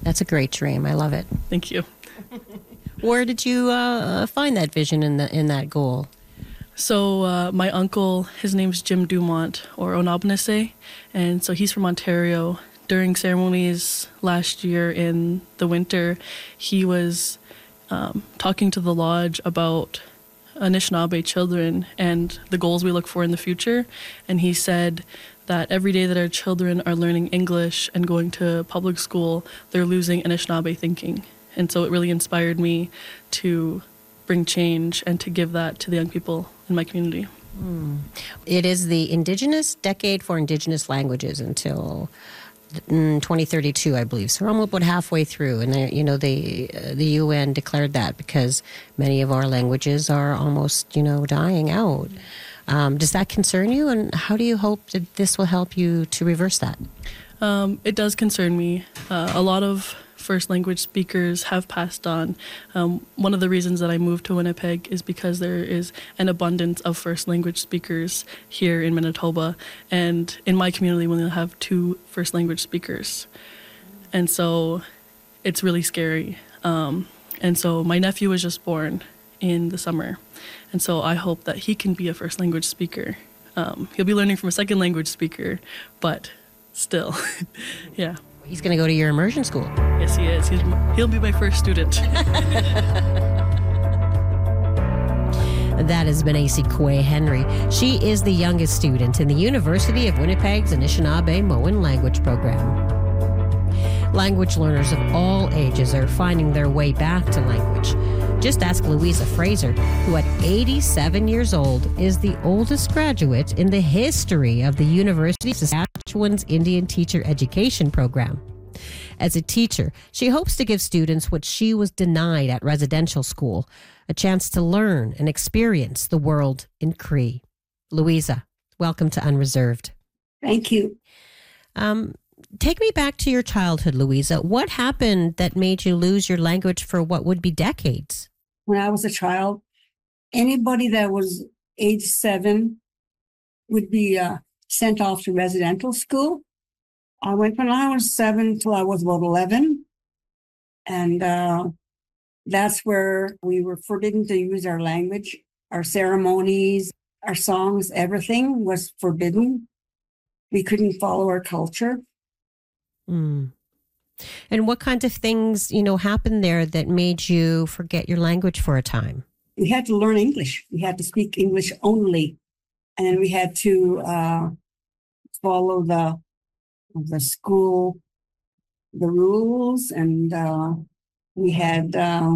That's a great dream. I love it. Thank you. Where did you find that vision in that goal? So my uncle, his name's Jim Dumont, or Onabnese, and so he's from Ontario. During ceremonies last year in the winter, he was talking to the lodge about Anishinaabe children and the goals we look for in the future. And he said that every day that our children are learning English and going to public school, they're losing Anishinaabe thinking. And so it really inspired me to bring change and to give that to the young people in my community. It is the Indigenous Decade for Indigenous Languages until 2032, I believe. So we're almost about halfway through, and the UN declared that because many of our languages are almost dying out. Does that concern you, and how do you hope that this will help you to reverse that? It does concern me. A lot of first language speakers have passed on. One of the reasons that I moved to Winnipeg is because there is an abundance of first language speakers here in Manitoba, and in my community we only have 2 first language speakers, and so it's really scary. And so my nephew was just born in the summer, and so I hope that he can be a first language speaker. He'll be learning from a second language speaker, but still, yeah. He's going to go to your immersion school. Yes, he is. He'll be my first student. That is Benesi Kwe Henry. She is the youngest student in the University of Winnipeg's Anishinaabe-Moan language program. Language learners of all ages are finding their way back to language. Just ask Louisa Fraser, who at 87 years old is the oldest graduate in the history of the University of Saskatchewan's Indian Teacher Education Program. As a teacher, she hopes to give students what she was denied at residential school, a chance to learn and experience the world in Cree. Louisa, welcome to Unreserved. Thank you. Take me back to your childhood, Louisa. What happened that made you lose your language for what would be decades? When I was a child, anybody that was age 7 would be sent off to residential school. I went when I was 7 till I was about 11. And that's where we were forbidden to use our language. Our ceremonies, our songs, everything was forbidden. We couldn't follow our culture. And what kinds of things, happened there that made you forget your language for a time? We had to learn English. We had to speak English only. And then we had to follow the school, the rules. And we had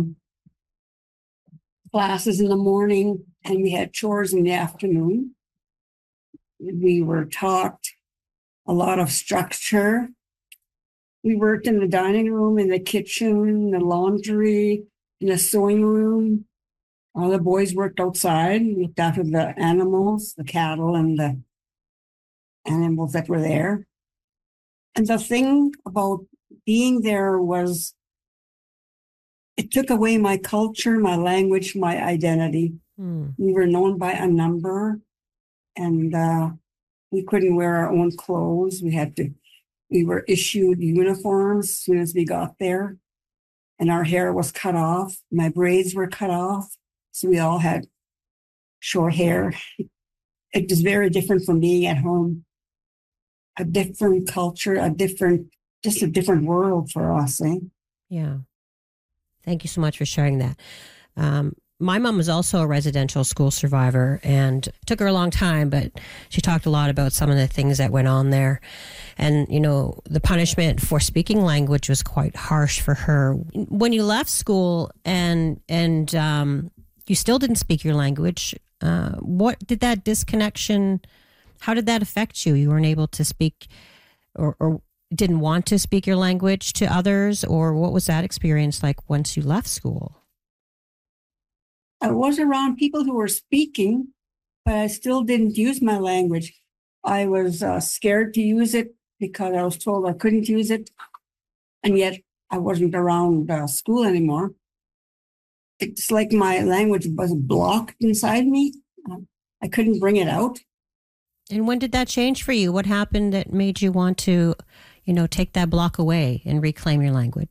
classes in the morning and we had chores in the afternoon. We were taught a lot of structure. We worked in the dining room, in the kitchen, the laundry, in the sewing room. All the boys worked outside, looked after the animals, the cattle and the animals that were there. And the thing about being there was it took away my culture, my language, my identity. We were known by a number, and we couldn't wear our own clothes. We were issued uniforms as soon as we got there, and our hair was cut off. My braids were cut off, so we all had short hair. It was very different from being at home. A different culture, just a different world for us, eh? Yeah. Thank you so much for sharing that. My mom was also a residential school survivor, and it took her a long time, but she talked a lot about some of the things that went on there. And, the punishment for speaking language was quite harsh for her. When you left school and you still didn't speak your language, what did that disconnection, how did that affect you? You weren't able to speak or didn't want to speak your language to others, or what was that experience like once you left school? I was around people who were speaking, but I still didn't use my language. I was scared to use it because I was told I couldn't use it. And yet I wasn't around school anymore. It's like my language was blocked inside me. I couldn't bring it out. And when did that change for you? What happened that made you want to, take that block away and reclaim your language?